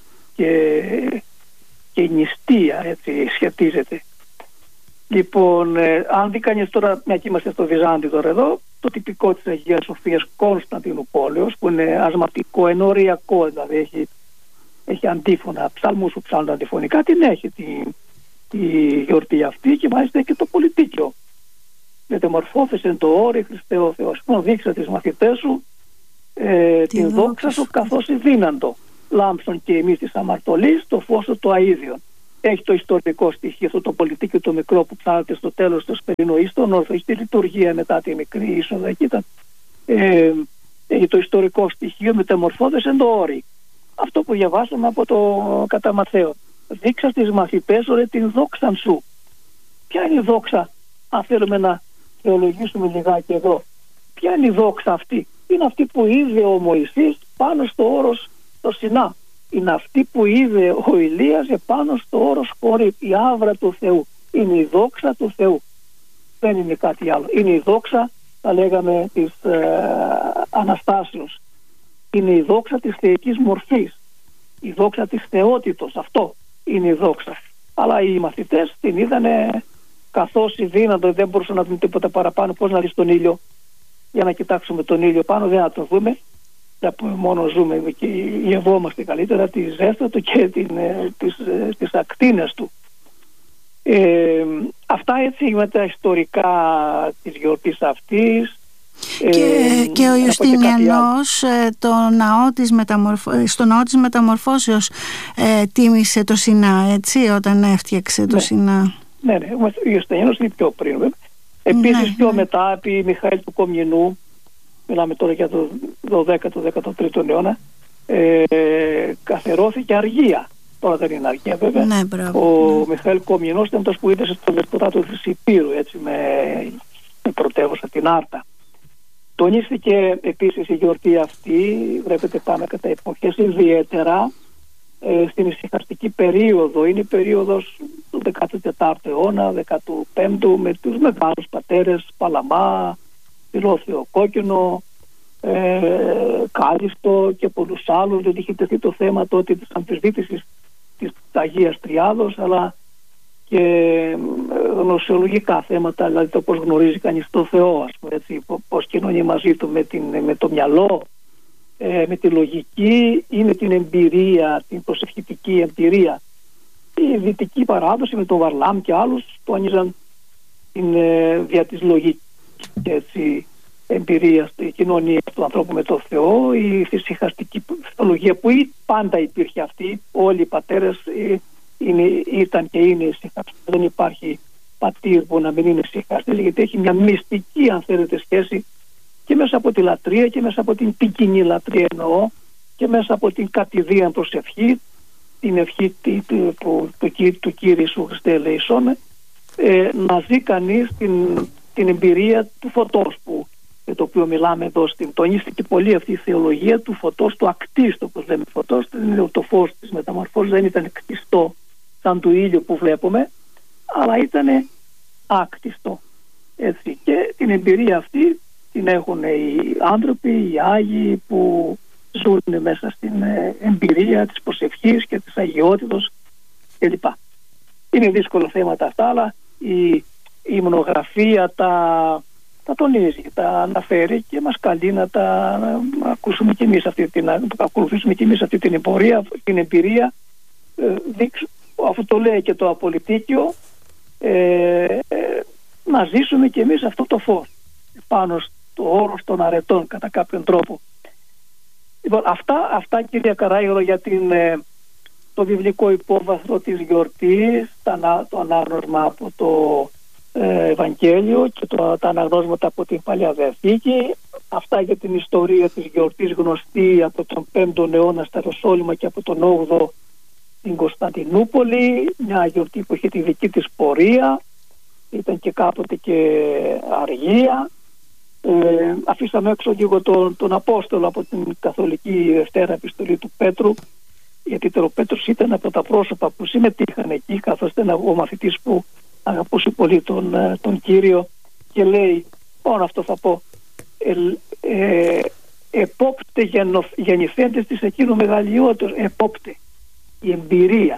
η νηστεία, έτσι σχετίζεται. Λοιπόν, αν δει κανείς τώρα, μια και είμαστε στο Βυζάντιο τώρα εδώ, το τυπικό της Αγίας Σοφίας Κωνσταντινούπολεως, που είναι ασματικό, ενοριακό, δηλαδή έχει αντίφωνα, ψαλμούς που ψάλουν αντιφωνικά, την έχει τη γιορτή αυτή, και μάλιστα και το πολιτίκιο. Μεταμορφώθησε το όρι Χριστέ ο Θεός, δείξα τις μαθητές σου την δόξα σου καθώς ειδύναντο. λάμψον και εμείς της αμαρτωλής το φως το αΐδιον. Έχει το ιστορικό στοιχείο, αυτό το πολιτικό το μικρό που ψάρεται στο τέλος του Σπερινού, στον όρθο, στη λειτουργία μετά τη μικρή είσοδο. Εκεί ήταν. Έχει το ιστορικό στοιχείο, μεταμορφώδες εν το όρι. Αυτό που διαβάσαμε από το κατά Ματθαίο. Δείξα στις μαθητές ρε την δόξαν σου. Ποια είναι η δόξα, αν θέλουμε να θεολογήσουμε λιγάκι εδώ? Ποια είναι η δόξα αυτή? Είναι αυτή που είδε ο Μωυσής πάνω στο όρος το Σινά. Είναι αυτή που είδε ο Ηλίας επάνω στο όρος Χορήβ, η άβρα του Θεού. Είναι η δόξα του Θεού. Δεν είναι κάτι άλλο. Είναι η δόξα, θα λέγαμε, της Αναστάσεως. Είναι η δόξα της θεϊκής μορφής. Η δόξα της θεότητος. Αυτό είναι η δόξα. Αλλά οι μαθητές την είδανε καθώς η δύνατο, δεν μπορούσαν να δουν τίποτα παραπάνω. Πώς να δεις τον ήλιο? Για να κοιτάξουμε τον ήλιο πάνω, δεν θα τον δούμε. Μόνο ζούμε και γευόμαστε καλύτερα τη ζέστα του και τις ακτίνες του. Αυτά έτσι με τα ιστορικά της γιορτής αυτής. Και ο Ιουστινιανός στο ναό της Μεταμορφώσεως τίμησε το Σινά, έτσι, όταν έφτιαξε το Σινά. Ναι, ο Ιουστινιανός είναι πιο πριν. Επίσης πιο μετά, επί Μιχαήλ του Κομνηνού, μιλάμε τώρα για το 12ο-13ο αιώνα, καθερώθηκε αργία. Τώρα δεν είναι αργία βέβαια. Ναι, ο Μιχαήλ Κομνηνός ήταν αυτός που είδε στο δεσποτάτο της Υπήρου, έτσι, με πρωτεύουσα την Άρτα. Τονίστηκε επίσης η γιορτή αυτή, βλέπετε πάμε κατά εποχές, ιδιαίτερα στην ησυχαστική περίοδο. Είναι η περίοδος του 14ου αιώνα, 15ου, με τους μεγάλους πατέρες Παλαμά, Φιλόθεο Κόκκινο, Κάλιστο και πολλούς άλλους. Δεν είχε τεθεί το θέμα τότε της αμφισβήτησης της Αγίας Τριάδος, αλλά και γνωσιολογικά θέματα, δηλαδή το πώς γνωρίζει κανείς το Θεό, ας πούμε, έτσι, πώς κοινωνεί μαζί του με το μυαλό, με τη λογική ή με την εμπειρία, την προσευχητική εμπειρία. Η δυτική παράδοση με τον Βαρλάμ και άλλους τόνιζαν την δια της λογικής, έτσι, εμπειρία στη κοινωνία του ανθρώπου με το Θεό, η θυσιχαστική θεολογία που πάντα υπήρχε αυτή. Όλοι οι πατέρες ήταν και είναι ησυχαστές. Δεν υπάρχει πατήρ που να μην είναι ησυχαστές, γιατί έχει μια μυστική, αν θέλετε, σχέση και μέσα από τη λατρεία και μέσα από την ποικινή λατρεία, εννοώ, και μέσα από την κατηδίαν προσευχή, την ευχή του Κύριου Ιησού Χριστέ ελεησόν, να ζει κανείς την εμπειρία του φωτός, που για το οποίο μιλάμε εδώ. Τονίστηκε πολύ αυτή η θεολογία του φωτός, του ακτίστου, όπως λέμε φωτός. Το φως της μεταμορφώσης δεν ήταν κτιστό σαν του ήλιου που βλέπουμε, αλλά ήταν άκτιστο, έτσι. Και την εμπειρία αυτή την έχουν οι άνθρωποι, οι Άγιοι, που ζουν μέσα στην εμπειρία της προσευχής και της αγιότητος κλπ. Είναι δύσκολα θέματα αυτά, αλλά η μονογραφία τα τονίζει, τα αναφέρει και μας καλεί να τα ακούσουμε και εμείς ακολουθήσουμε και εμείς αυτή την εμπειρία, αφού το λέει και το Απολυτίκιο, να ζήσουμε και εμείς αυτό το φως πάνω στο όρος των αρετών, κατά κάποιον τρόπο. Λοιπόν, αυτά κυρία Καράγερο για το βιβλικό υπόβαθρο της γιορτής, το ανάγνωσμα από το Ευαγγέλιο και τα αναγνώσματα από την Παλαιά Διαθήκη. Αυτά για την ιστορία της γιορτής, γνωστή από τον 5ο αιώνα στα Ιεροσόλυμα και από τον 8ο στην Κωνσταντινούπολη. Μια γιορτή που είχε τη δική της πορεία, ήταν και κάποτε και αργία. Αφήσαμε έξω λίγο τον Απόστολο από την καθολική Δευτέρα Επιστολή του Πέτρου, γιατί ο Πέτρος ήταν από τα πρόσωπα που συμμετείχαν εκεί, καθώς ήταν ο μαθητής που αγαπούσε πολύ τον Κύριο, και λέει, μόνο αυτό θα πω, επόπτε γεννηθέντες της εκείνου μεγαλειότερος, επόπτε η εμπειρία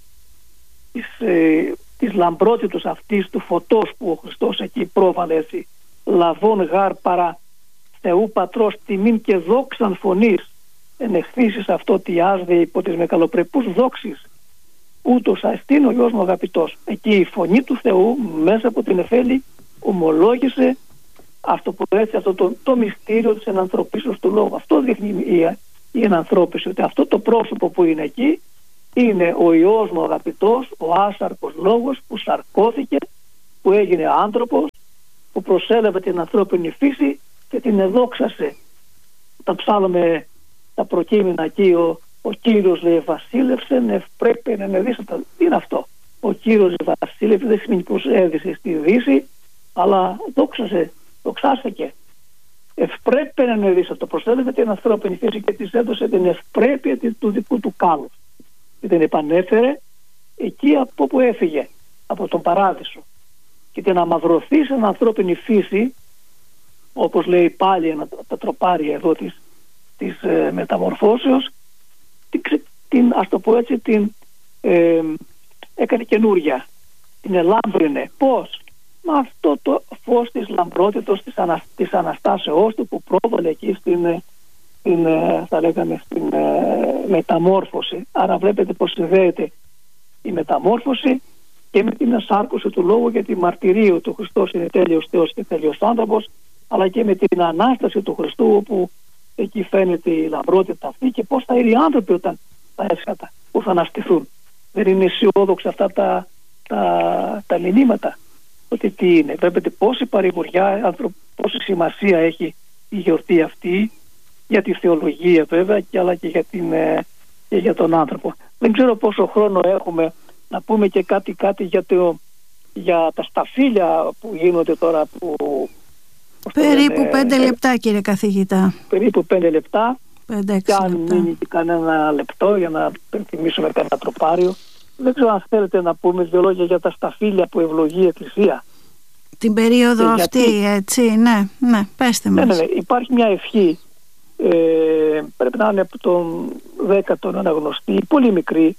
της λαμπρότητος αυτής, του φωτός που ο Χριστός εκεί πρόβαλε, έτσι, λαβών γάρ παρά Θεού Πατρός τιμήν και δόξαν φωνής, ενεχθήσεις αυτό τι άσδε υπό τις μεγαλοπρεπούς δόξεις, ούτως αστήν ο Υιός μου αγαπητός. Εκεί η φωνή του Θεού μέσα από την εφέλη ομολόγησε αυτό το μυστήριο της ενανθρωπίσεως του λόγου. Αυτό δείχνει η ενανθρώπιση, ότι αυτό το πρόσωπο που είναι εκεί είναι ο Υιός μου αγαπητός, ο άσαρκος λόγος που σαρκώθηκε, που έγινε άνθρωπος, που προσέλαβε την ανθρώπινη φύση και την εδόξασε. Τα ψάλουμε τα προκείμενα εκεί, ο Κύριος λέει βασίλευσεν ευπρέπει να ενεδίσσεται. Τι είναι αυτό? Ο Κύριος βασίλευσε δεν σημαίνει πως έδισε στη Δύση, αλλά δοξάστηκε. Ευπρέπει να ενεδίσσεται. Προσέλαβε την ανθρώπινη φύση και της έδωσε την ευπρέπεια του δικού του κάλους. Και την επανέφερε εκεί από που έφυγε, από τον παράδεισο. Και την αμαυρωθεί στην ανθρώπινη φύση, όπως λέει πάλι ένα τροπάρι εδώ της μεταμορφώσεως, ας το πω έτσι, την έκανε καινούρια, την ελάμπρυνε. Πώς? Με αυτό το φως της λαμπρότητος, της Αναστάσεώς του που πρόβαλε εκεί θα λέγαμε στην μεταμόρφωση. Άρα βλέπετε πως συνδέεται η μεταμόρφωση και με την ασάρκωση του λόγου, γιατί η μαρτυρία του Χριστός είναι τέλειος Θεός και τέλειος άνθρωπος, αλλά και με την Ανάσταση του Χριστού, όπου εκεί φαίνεται η λαμπρότητα αυτή και πώς θα είναι οι άνθρωποι όταν τα έσχατα, που θα αναστηθούν. Δεν είναι αισιόδοξα αυτά τα μηνύματα? Ότι τι είναι? Βλέπετε πόση παρηγοριά, πόση σημασία έχει η γιορτή αυτή για τη θεολογία βέβαια, αλλά και για τον άνθρωπο. Δεν ξέρω πόσο χρόνο έχουμε να πούμε και κάτι για τα σταφύλια που γίνονται τώρα. Περίπου 5 λεπτά κύριε καθηγητά. Περίπου 5 λεπτά. 5-6 και αν μείνει και κανένα λεπτό για να υπενθυμίσουμε κανένα τροπάριο. Δεν ξέρω αν θέλετε να πούμε 2 λόγια για τα σταφύλια που ευλογεί η Εκκλησία. Την περίοδο αυτή, έτσι, ναι, πέστε μας. Ναι, υπάρχει μια ευχή, πρέπει να είναι από τον 10ο αναγνωστή, πολύ μικρή,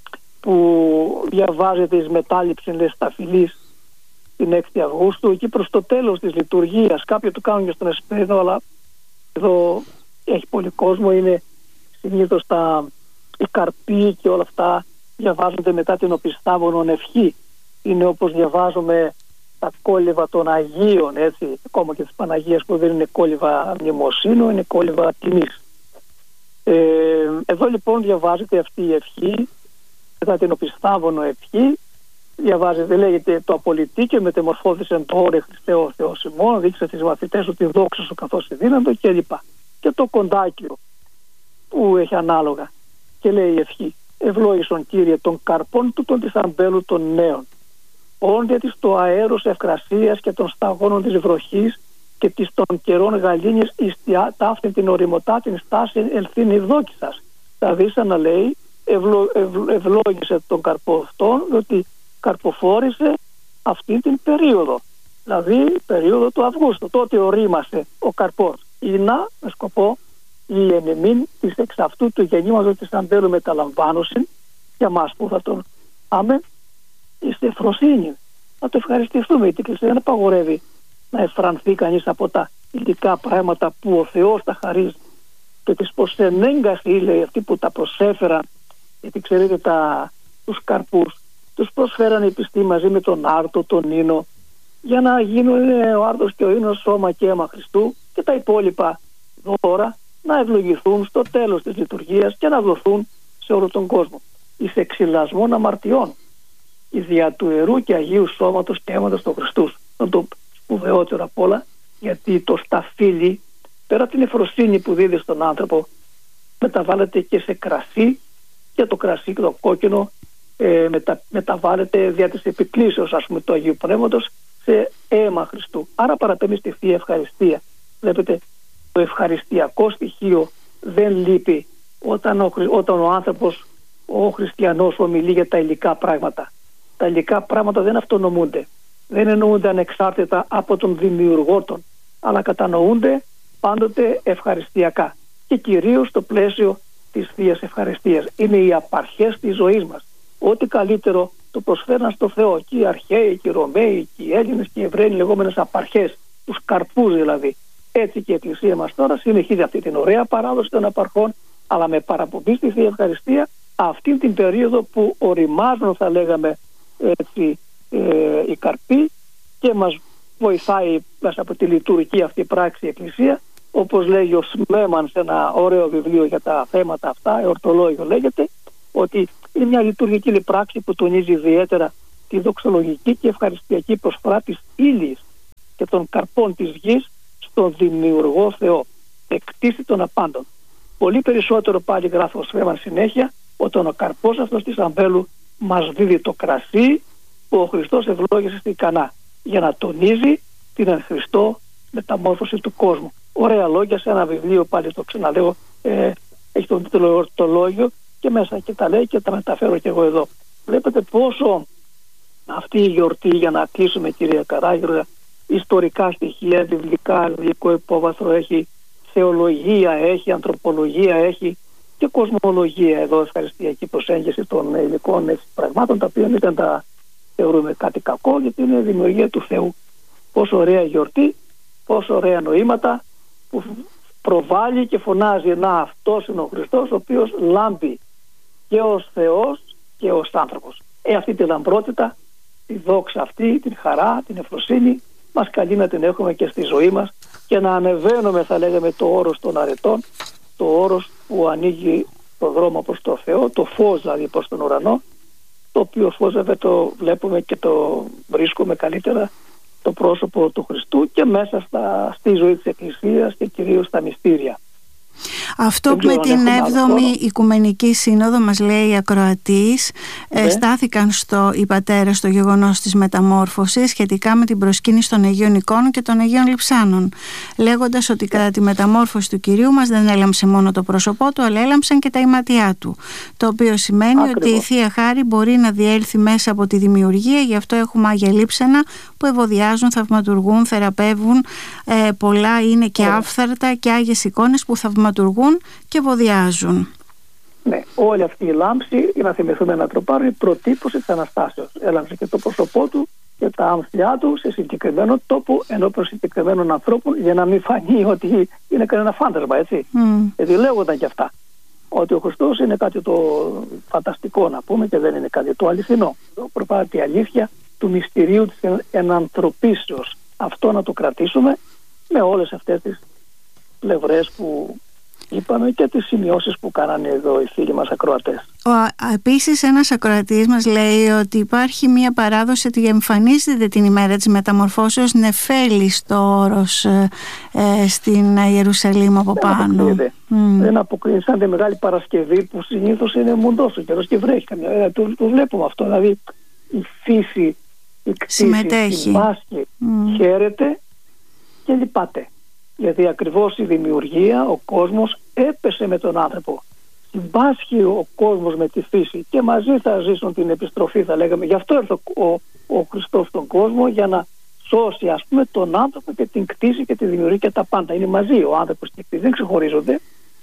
που διαβάζεται εις μετάληψην λες σταφυλής την 6η Αυγούστου, εκεί προς το τέλος της λειτουργίας. Κάποιοι το κάνουν και στον Εσπέριδο, αλλά εδώ έχει πολύ κόσμο, είναι συνήθως οι καρποί και όλα αυτά διαβάζονται μετά την οπισθάβωνον ευχή. Είναι όπως διαβάζουμε τα κόλληβα των Αγίων, έτσι, ακόμα και της Παναγίας, που δεν είναι κόλληβα μνημοσύνου, είναι κόλληβα τιμής. Εδώ λοιπόν διαβάζεται αυτή η ευχή, μετά την οπισθάβωνο ευχή, διαβάζεται, λέγεται το απολυτίκιο, μετεμορφώθησεν το όρε Χριστέ ο Θεός ημών, δείξε τις μαθητές ότι δόξα σου καθώς δύνατο κλπ. Και το κοντάκιο που έχει ανάλογα και λέει η ευχή: ευλόγησον Κύριε των καρπών τούτων της αμπέλου των νέων, όντε της το αέρος ευκρασίας και των σταγόνων της βροχής και της των καιρών γαλήνης εις ταύτην την οριμωτά την στάση ελθύν ευδόκησας. Δηλαδή σαν να λέει ευλόγησε τον καρπό αυτόν, διότι καρποφόρησε αυτή την περίοδο, δηλαδή περίοδο του Αυγούστου. Τότε ορίμασε ο καρπός. Ήνα με σκοπό η ενεμήν της εξ αυτού του γεννήματος της αμπέλου μεταλαμβάνωσιν για μας που θα τον άμε εις εφροσύνη. Να το ευχαριστηθούμε, γιατί η Εκκλησία δεν απαγορεύει να εφρανθεί κανείς από τα υλικά πράγματα που ο Θεός τα χαρίζει και τις προσενέγκαση, λέει, αυτοί που τα προσέφεραν, γιατί ξέρετε τους καρπούς τους προσφέραν οι πιστοί μαζί με τον άρτο, τον ίνο, για να γίνουν ο άρτος και ο ίνος σώμα και αίμα Χριστού, και τα υπόλοιπα δώρα να ευλογηθούν στο τέλος της λειτουργίας και να δοθούν σε όλο τον κόσμο εις εξυλασμόν αμαρτιών, η δια του ιερού και Αγίου Σώματος και αίματος του Χριστού. Είναι το σπουδαιότερο απ' όλα, γιατί το σταφύλι, πέρα από την εφροσύνη που δίδει στον άνθρωπο, μεταβάλλεται και σε κρασί, και το κρασί και το κόκκινο μεταβάλλεται δια της επικλήσεως, ας πούμε, του Αγίου Πνεύματος σε αίμα Χριστού. Άρα παραπέμπει στη Θεία Ευχαριστία. Βλέπετε, το ευχαριστιακό στοιχείο δεν λείπει όταν ο άνθρωπος, ο χριστιανός, ομιλεί για τα υλικά πράγματα. Τα υλικά πράγματα δεν αυτονομούνται, δεν εννοούνται ανεξάρτητα από τον δημιουργό των, αλλά κατανοούνται πάντοτε ευχαριστιακά και κυρίως στο πλαίσιο της Θείας Ευχαριστίας. Είναι οι απαρχές της ζωής μας. Ό,τι καλύτερο το προσφέραν στο Θεό και οι αρχαίοι και οι Ρωμαίοι και οι Έλληνες και οι Εβραίοι, λεγόμενες απαρχές, τους καρπούς δηλαδή. Έτσι και η Εκκλησία μας τώρα συνεχίζει αυτή την ωραία παράδοση των απαρχών, αλλά με παραπομπή στη Θεία Ευχαριστία, αυτή την περίοδο που οριμάζουν, θα λέγαμε έτσι, οι καρποί, και μας βοηθάει μέσα από τη λειτουργική αυτή πράξη η Εκκλησία, όπως λέγει ο Σμέμαν σε ένα ωραίο βιβλίο για τα θέματα αυτά, εορτολόγιο λέγεται, ότι είναι μια λειτουργική πράξη που τονίζει ιδιαίτερα τη δοξολογική και ευχαριστιακή προσφορά της ύλης και των καρπών της γης στον δημιουργό Θεό, εκτίσει των απάντων. Πολύ περισσότερο πάλι γράφει ο Σμέμαν συνέχεια, όταν ο καρπός αυτός της αμπέλου μας δίδει το κρασί που ο Χριστός ευλόγησε στην Κανά, για να τονίζει την εν Χριστώ μεταμόρφωση του κόσμου. Ωραία λόγια σε ένα βιβλίο, πάλι το ξαναλέω, έχει τον τίτλο Εορτολόγιο και μέσα και τα λέει και τα μεταφέρω και εγώ εδώ. Βλέπετε πόσο αυτή η γιορτή, για να κλείσουμε κυρία Καράγιοργα, ιστορικά στοιχεία, βιβλικό υπόβαθρο έχει, θεολογία έχει, ανθρωπολογία έχει και κοσμολογία εδώ, ευχαριστιακή προσέγγιση των υλικών πραγμάτων, τα οποία δεν τα θεωρούμε κάτι κακό, γιατί είναι δημιουργία του Θεού. Πόσο ωραία γιορτή, πόσο ωραία νοήματα που προβάλλει και φωνάζει, να, αυτός είναι ο Χριστός, ο οποίος λάμπει και ως Θεός και ως άνθρωπος. Αυτή τη λαμπρότητα, τη δόξα αυτή, την χαρά, την ευφροσύνη μας καλεί να την έχουμε και στη ζωή μας και να ανεβαίνουμε, θα λέγαμε, το όρος των αρετών, το όρος που ανοίγει το δρόμο προς το Θεό, το φως δηλαδή προς τον ουρανό, το οποίο φως βέβαια το βλέπουμε και το βρίσκουμε καλύτερα το πρόσωπο του Χριστού και μέσα στη ζωή της Εκκλησίας και κυρίως στα μυστήρια. Αυτό που με την 7η Οικουμενική Σύνοδο, μας λέει η ακροατής, στάθηκαν οι πατέρες στο γεγονός της μεταμόρφωσης σχετικά με την προσκύνηση των Αγίων Εικόνων και των Αγίων Λειψάνων, λέγοντας ότι κατά τη μεταμόρφωση του Κυρίου μας δεν έλαμψε μόνο το πρόσωπό του, αλλά έλαμψαν και τα ηματιά του, το οποίο σημαίνει ότι η Θεία Χάρη μπορεί να διέλθει μέσα από τη δημιουργία. Γι' αυτό έχουμε Άγια Λείψανα που ευωδιάζουν, θαυματουργούν, θεραπεύουν, πολλά είναι και άφθαρτα και Άγιες Εικόνες που θαυματουργούν και βοδιάζουν. Ναι, όλη αυτή η λάμψη, για να θυμηθούμε έναν τροπάρο, είναι η προτύπωση της Αναστάσεως. Έλαμψε και το πρόσωπό του και τα άμφια του σε συγκεκριμένο τόπο ενώπιον συγκεκριμένων ανθρώπων, για να μην φανεί ότι είναι κανένα φάντασμα, έτσι. Γιατί λέγονταν και αυτά. Ότι ο Χριστός είναι κάτι το φανταστικό, να πούμε, και δεν είναι κάτι το αληθινό. Προπάρει η αλήθεια του μυστηρίου της ενανθρωπίσεως. Αυτό να το κρατήσουμε με όλες αυτές τις πλευρές που είπαμε και τις σημειώσεις που κάνανε εδώ οι φίλοι μας ακροατές. Επίσης ένας ακροατής μας λέει ότι υπάρχει μια παράδοση ότι εμφανίζεται την ημέρα της μεταμορφώσεως νεφέλης το όρος στην Ιερουσαλήμ από πάνω. Δεν αποκλείεται, σαν τη Μεγάλη Παρασκευή που συνήθως είναι μουντός ο καιρός και βρέχει καμιά. Το βλέπουμε αυτό, δηλαδή η φύση, η κτήση συμπάσχει, χαίρεται και λυπάται. Γιατί ακριβώς η δημιουργία, ο κόσμος έπεσε με τον άνθρωπο. Συμπάσχει ο κόσμος με τη φύση και μαζί θα ζήσουν την επιστροφή, θα λέγαμε. Γι' αυτό ήρθε ο Χριστός στον κόσμο, για να σώσει, ας πούμε, τον άνθρωπο και την κτήση και τη δημιουργία και τα πάντα. Είναι μαζί ο άνθρωπος και η κτήση, δεν ξεχωρίζονται.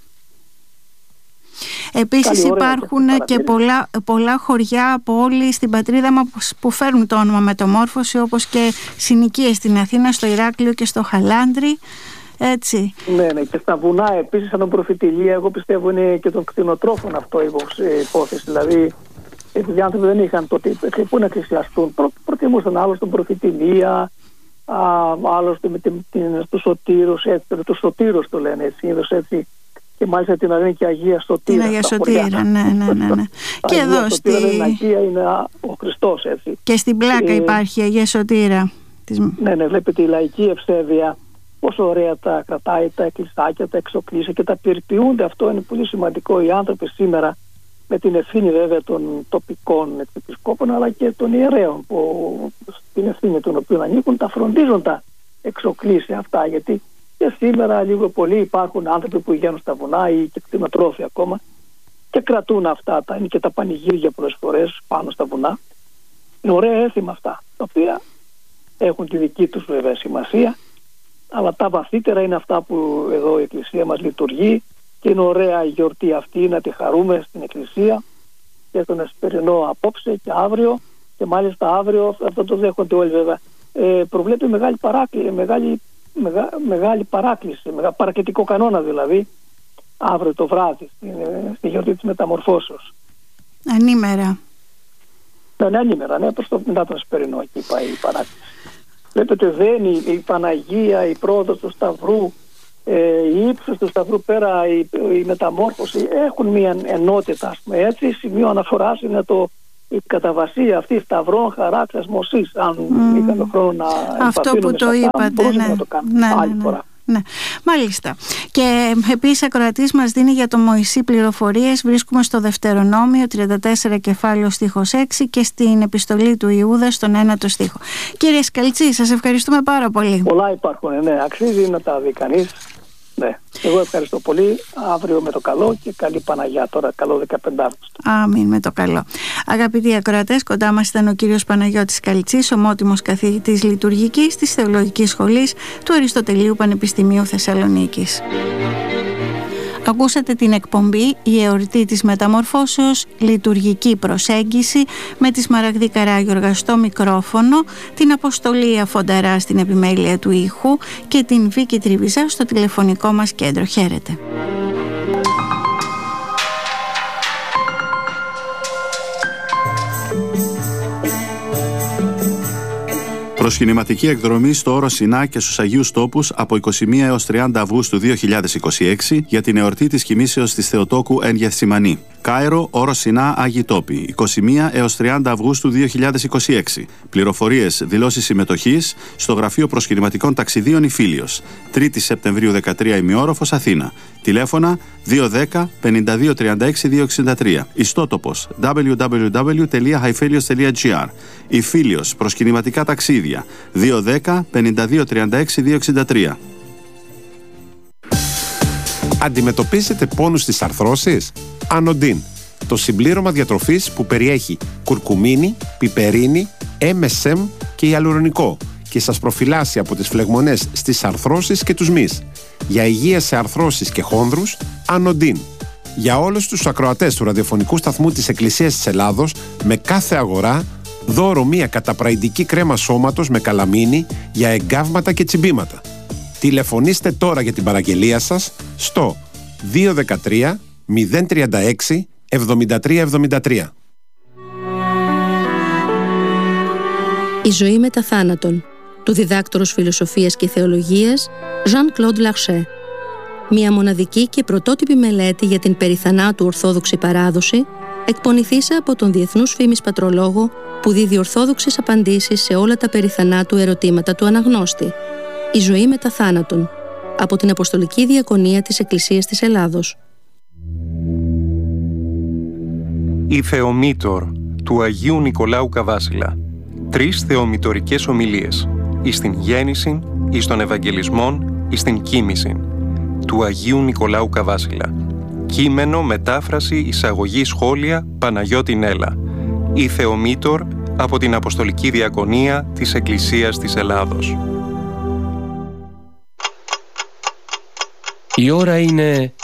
Επίσης υπάρχουν και πολλά χωριά από όλοι στην πατρίδα μας που φέρνουν το όνομα μεταμόρφωση, όπως και συνοικίες στην Αθήνα, στο Ηράκλειο και στο Χαλάνδρη. Έτσι. Ναι, και στα βουνά επίσης, σαν προφητηλία, εγώ πιστεύω είναι και των κτηνοτρόφων αυτό η υπόθεση. Δηλαδή, επειδή οι άνθρωποι δεν είχαν τότε πού να εκκλησιαστούν, προτιμούσαν άλλο στον προφητηλία, άλλο στους σωτήρους, του σωτήρους το λένε έτσι. Και μάλιστα την λένε και Αγία Σωτήρα. Την Αγία Σωτήρα, ναι. Και εδώ στην Αγία είναι ο Χριστός, έτσι. Και στην Πλάκα υπάρχει η Αγία Σωτήρα. Ναι, βλέπετε η λαϊκή ευσέβεια πόσο ωραία τα κρατάει, τα εκκλησάκια, τα εξοπλίσια και τα περιποιούνται. Αυτό είναι πολύ σημαντικό. Οι άνθρωποι σήμερα, με την ευθύνη βέβαια των τοπικών επισκόπων αλλά και των ιερέων, που στην ευθύνη των οποίων ανήκουν, τα φροντίζουν τα εξοπλίσια αυτά. Γιατί και σήμερα λίγο πολύ υπάρχουν άνθρωποι που βγαίνουν στα βουνά ή και κτηνοτρόφοι ακόμα και κρατούν αυτά. Είναι και τα πανηγύρια πολλές φορές πάνω στα βουνά. Είναι ωραία έθιμα αυτά, τα οποία έχουν τη δική τους βέβαια σημασία, αλλά τα βαθύτερα είναι αυτά που εδώ η Εκκλησία μας λειτουργεί και είναι ωραία η γιορτή αυτή, να τη χαρούμε στην Εκκλησία και στον εσπερινό απόψε και αύριο, και μάλιστα αύριο, αυτό το δέχονται όλοι βέβαια, προβλέπει μεγάλη παράκληση, παρακλητικό κανόνα δηλαδή, αύριο το βράδυ στη γιορτή της Μεταμορφώσεως. Ανήμερα. Ναι, ανήμερα, ναι, μετά τον εσπερινό εκεί πάει η παράκληση. Βλέπετε, δένει η Παναγία, η πρόοδος του Σταυρού η ύψος του σταυρού πέρα, η μεταμόρφωση έχουν μια ενότητα, ας πούμε, έτσι. Σημείο αναφοράς είναι η καταβασία αυτή σταυρών χαράξας Μωσής. Αν είχαμε χρόνο να αυτό που το είπατε, ναι. Να το κάνουμε άλλη φορά. Ναι, μάλιστα. Και επίσης ακροατής μας δίνει για το Μωυσή πληροφορίες. Βρίσκουμε στο Δευτερονόμιο 34 κεφάλαιο στίχος 6 και στην επιστολή του Ιούδα στον 9ο στίχο. Κύριε Σκαλτσή, σας ευχαριστούμε πάρα πολύ. Πολλά υπάρχουν, ναι, αξίζει να τα δει κανείς. Ναι. Εγώ ευχαριστώ πολύ. Αύριο με το καλό και καλή Παναγιά τώρα. Καλό 15 Αύγουστο. Αμήν με το καλό. Αγαπητοί ακροατές, κοντά μας ήταν ο κύριος Παναγιώτης Σκαλτσής, ομότιμος καθηγητής λειτουργικής της Θεολογικής Σχολής του Αριστοτελείου Πανεπιστημίου Θεσσαλονίκης. Ακούσατε την εκπομπή «Η εορτή της Μεταμορφώσεως, λειτουργική προσέγγιση» με τη Σμαραγδή Καράγιοργα στο μικρόφωνο, την Αποστολή Αφονταρά στην επιμέλεια του ήχου και την Βίκη Τριβιζά στο τηλεφωνικό μας κέντρο. Χαίρετε. Προσκυνηματική εκδρομή στο Όρο Σινά και στους Αγίους Τόπους από 21 έως 30 Αυγούστου 2026 για την εορτή της κοιμήσεως της Θεοτόκου εν Γεθσιμανή. Κάιρο, Όρο Σινά, Άγιοι Τόποι, 21 έως 30 Αυγούστου 2026. Πληροφορίες, δηλώσεις συμμετοχής στο Γραφείο Προσκυνηματικών Ταξιδίων Ιφίλιος. 3η Σεπτεμβρίου 13 ημιόροφος, Αθήνα. Τηλέφωνα 210 52 36 263. Ιστότοπος www.haifelios.gr. Ιφίλιος, προσκυνηματικά ταξίδια 210 52 36 263. Αντιμετωπίζετε πόνους στις αρθρώσεις? Ανοντίν, το συμπλήρωμα διατροφής που περιέχει κουρκουμίνη, πιπερίνη, MSM και ιαλουρονικό και σας προφυλάσσει από τις φλεγμονές στις αρθρώσεις και τους μυς. Για υγεία σε αρθρώσεις και χόνδρους, Ανοντίν. Για όλους τους ακροατές του ραδιοφωνικού σταθμού της Εκκλησίας της Ελλάδος, με κάθε αγορά, δώρο μία καταπραϊντική κρέμα σώματος με καλαμίνη για εγκάβματα και τσιμπήματα. Τηλεφωνήστε τώρα για την παραγγελία σας στο 213 036 7373. Η ζωή μετά θάνατον, του διδάκτορος φιλοσοφίας και θεολογίας Jean-Claude Larcher. Μια μοναδική και πρωτότυπη μελέτη για την περιθανάτου ορθόδοξη παράδοση, εκπονηθήσα από τον διεθνούς φήμης πατρολόγο που δίδει ορθόδοξες απαντήσεις σε όλα τα περιθανάτου ερωτήματα του αναγνώστη. Η ζωή μετά θάνατον, από την Αποστολική Διακονία της Εκκλησίας της Ελλάδος. Η Θεομήτωρ του Αγίου Νικολάου Καβάσιλα. 3 θεομητωρικές ομιλίες, εις την γέννηση, εις των Ευαγγελισμών, εις την κοίμηση, του Αγίου Νικολάου Καβάσιλα. Κείμενο, μετάφραση, εισαγωγή, σχόλια, Παναγιώτη Νέλα. Η Θεομήτωρ από την Αποστολική Διακονία της Εκκλησίας της Ελλάδος. Η ώρα είναι